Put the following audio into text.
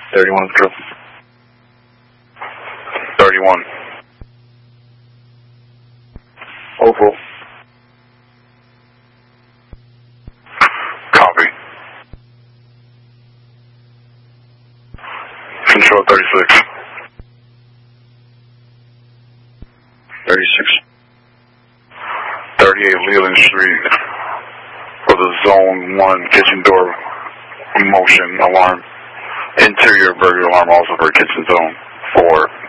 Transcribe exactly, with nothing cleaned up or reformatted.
thirty-one, crew. thirty-one. Oval. Copy. Control thirty-six. thirty-six. thirty-eight Leland Street for the Zone one kitchen door motion alarm. Interior burglary alarm also for kitchen zone four.